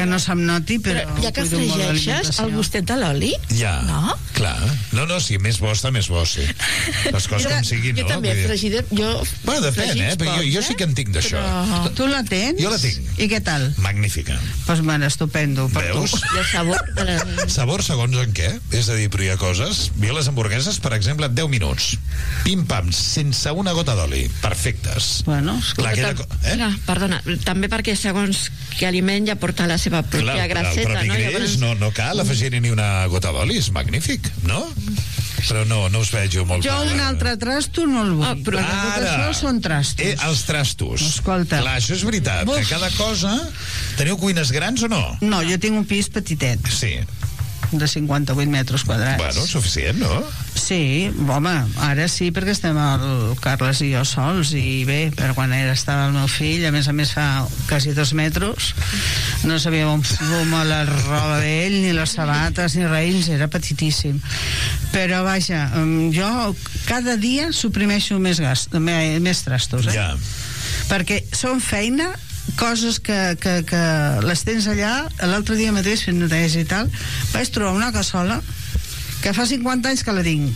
que no se'm noti, però... Ja que fregeixes el gustet de l'oli? Ja, no? Clar. No, sí, més bo està més bo, sí. Les coses com siguin, no? Jo també, fregida... Bueno, depèn, però jo sí que en tinc d'això. Tu la tens? Jo la tinc. I què tal? Magnífica. Doncs bueno, estupendo. Veus? I el sabor? Sabor segons en què? És a dir, però hi ha coses... Jo les hamburgueses, per exemple, 10 minuts. Pim-pam, sense una gota d'oli. Perfectes. Bueno, perdona, també perquè segons que aliment ja porta la seva pròpia grasseta, no? Greix, no cal afegir-hi ni una gota d'oli, és magnífic, no? Però no us veig molt... Jo un altre trasto no el vull, però tot això són trastos. Els trastos. Escolta. Clar, això és veritat, que cada cosa... Teniu cuines grans o no? No, jo tinc un pis petitet. Sí. De 58 metres quadrats. Bueno, suficient, no? Sí, home, ara sí, perquè estem el Carles i jo sols, i bé, però quan estava el meu fill, a més fa quasi 2 metres, no sabia on fuma la roba d'ell, ni les sabates, ni res, era petitíssim. Però vaja, jo cada dia suprimeixo més trastos, Ja. Perquè són feina, coses que les tens allà. L'altre dia mateix fent neteja i tal, vaig trobar una cassola que fa 50 anys que la tinc,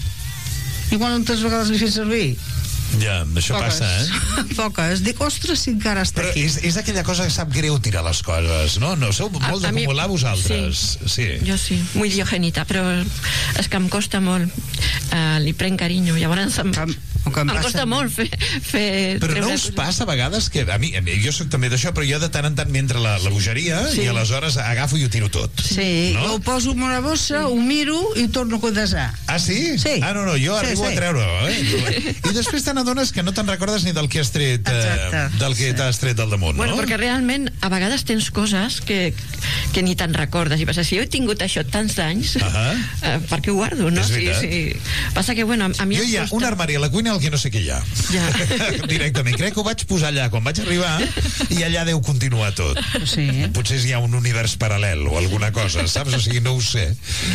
i quantes vegades l'he fet servir? Ja, això poques. Passa, Poques. Dic, ostres, si encara està però aquí. És aquella cosa que sap greu tirar les coses, no? No, sou molt d'acumular vosaltres. Sí. Jo sí, muy diogènita, però és que em costa molt. Li prenc carinyo, llavors em costa molt fer però no us passa a vegades que a mi, jo soc també d'això, però jo de tant en tant m'entra la bogeria i aleshores agafo i ho tiro tot. Sí, no? Jo ho poso en una bossa, ho miro i ho torno a condensar. Ah, sí? Sí. No, jo arribo a treure-ho, i després te n'adones que no te'n recordes ni del que has tret t'has tret del damunt, bueno, no? perquè realment a vegades tens coses que ni te'n recordes, i passa, si jo he tingut això tants anys, per què ho guardo, no? Sí. Passa que, bueno, a mi jo hi ha un armari a la cuina al que no sé què hi ha. Directament. Crec que ho vaig posar allà quan vaig arribar i allà deu continuar tot. Sí. Potser hi ha un univers paral·lel o alguna cosa, saps? O sigui, no ho sé,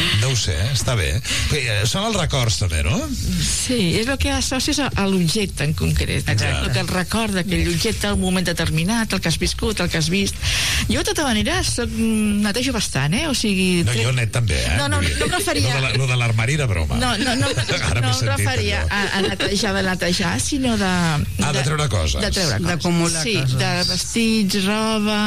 està bé. Són els records també, no? Sí, és el que associes a l'objecte en concret. El que et recorda aquell objecte al moment determinat, el que has viscut, el que has vist. Jo, de tota manera, netejo bastant, o sigui... No, jo net també, No em referia... Lo de l'armari era broma. No em referia a netejar, sinó de treure coses. D'acumular coses. Sí, de vestits, roba...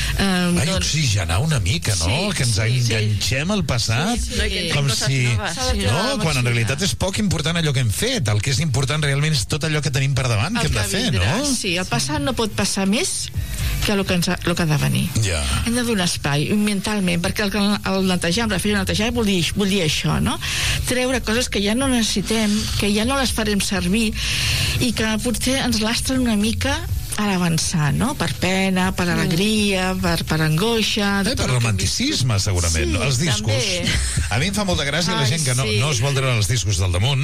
Oxigenar una mica, no? Que ens enganxem al passat com si... No, quan en realitat és poc important allò que hem fet. El que és important realment és tot allò que tenim per davant que hem de fer, no? Sí, el passat no pot passar més que el que ha de venir. Hem de donar espai mentalment, perquè el netejar, em refereixo a netejar, vol dir això, no? Treure coses que ja no necessitem, que ja no les farem servir i que potser ens lastren una mica a l'avançar, no? Per pena, per alegria, per angoixa... Per romanticisme, segurament. Sí, els discos. També. A mi em fa molta gràcia la gent que no es vol treure els discos del damunt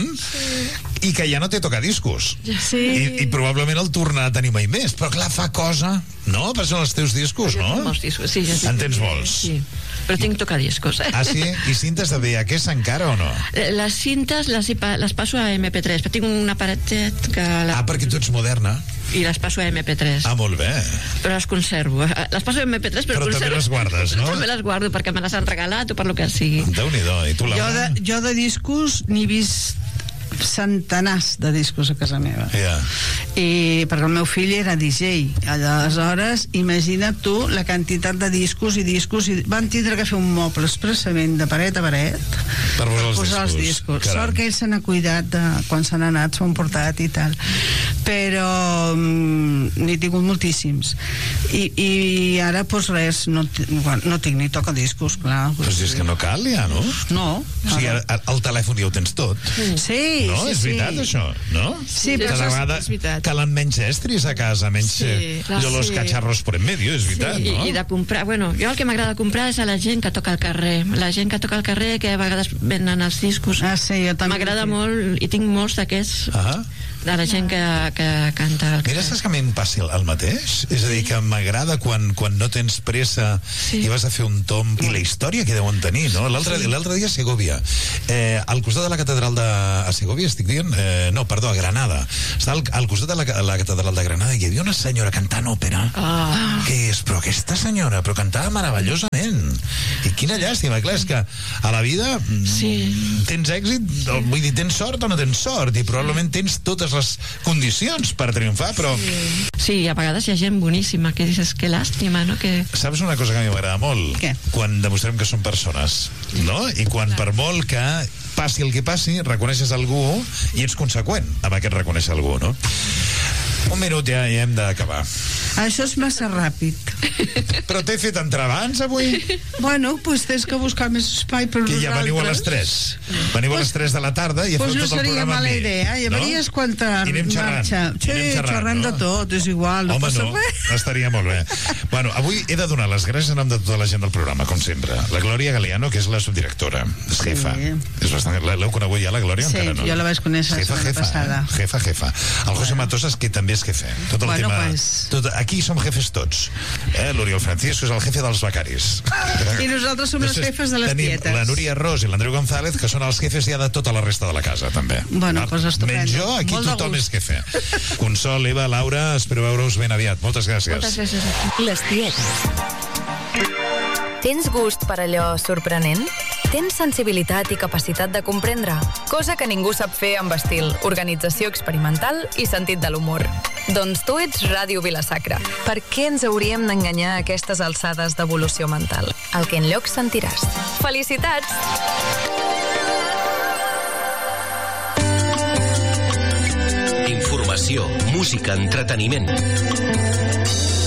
i que ja no té tocadiscos. Sí. I probablement el torna a tenir mai més. Però clar, fa cosa, no? Per són els teus discos, no? Molts discos, sí. En tens molts? Sí. Però tinc tocadiscos. Ah, sí? I cintes de VHS encara o no? Les cintes les passo a MP3, però tinc un aparatet que... perquè tu ets moderna. I les passo a MP3. Ah, molt bé. Però les conservo. Les passo a MP3, però conservo. També les guardes, no? També les guardo perquè me les han regalat o per lo que sigui. Déu-n'hi-do. I tu, Laura? Jo de discos n'he vist centenars de discos a casa meva. I perquè el meu fill era DJ, aleshores imagina't tu la quantitat de discos i van tindre que fer un moble expressament de paret a paret per posar els discos. Sort que ell se n'ha cuidat quan se n'ha anat, s'ho han portat i tal, però n'he tingut moltíssims i ara doncs res, no tinc ni tocadiscos, clar. Però si és que no cal ja, no? No. O sigui, el telèfon ja ho tens tot. Sí, no? És veritat, això, no? Sí, però cada vegada calen menys estris a casa, menys los cacharros por en medio, és veritat, no? I de comprar, bueno, jo el que m'agrada comprar és a la gent que toca al carrer, que a vegades venen els discos. Ah, sí, jo també. M'agrada molt, i tinc molts d'aquests. de la gent que canta. Mira, saps que a mi em passi el mateix? És a dir, que m'agrada quan no tens pressa i vas a fer un tomb, i la història que deuen tenir, no? L'altre dia a Segòvia, al costat de la catedral a Segòvia, estic dient? No, perdó, a Granada. Està al costat de la catedral de Granada, hi havia una senyora cantant òpera. Què és? Però aquesta senyora, però cantava meravellosament. I quina llàstima, clar, és que a la vida tens èxit, vull dir, tens sort o no tens sort, i probablement tens totes les condicions per triomfar, però... Sí, a vegades hi ha gent boníssima que dices que làstima, no? Saps una cosa que a mi m'agrada molt? Què? Quan demostrem que som persones, no? I quan per molt que passi el que passi, reconeixes algú i ets conseqüent amb aquest reconèixer algú, no? Un minut ja hem d'acabar. Això és massa ràpid. Però t'he fet entrar abans avui? Bueno, doncs tens que buscar més espai per que nosaltres. Ja veniu a les 3. Veniu a les 3 de la tarda i feu tot el programa amb mi. Doncs no seria mala idea. Ja venies quan marxa. Sí, xerrant de tot, és igual. Home, no, estaria molt bé. Bueno, avui he de donar les gràcies en nom de tota la gent del programa, com sempre. La Glòria Galeano, que és la subdirectora, és jefa. És bastant... L'heu conegut ja, la Glòria? Sí, jo la vaig conèixer la setmana passada. Jefa. El José Matosas, que també és jefe. Tot el tema... Aquí som jefes tots. L'Oriol Francisco és el jefe dels becaris. I nosaltres som les jefes de les tietes. Tenim la Núria Ros i l'Andreu González, que són els jefes ja de tota la resta de la casa, també. Bueno, doncs estupendo. Menys jo, aquí tothom és jefe. Consol, Eva, Laura, espero veure-us ben aviat. Moltes gràcies. Moltes gràcies. Les tietes. Tens gust per allò sorprenent? Tens sensibilitat i capacitat de comprendre? Cosa que ningú sap fer amb estil, organització experimental i sentit de l'humor. Doncs tu ets Ràdio Vila-sacra. Per què ens hauríem d'enganyar a aquestes alçades d'evolució mental? El que enlloc sentiràs. Felicitats! Informació, música, entreteniment.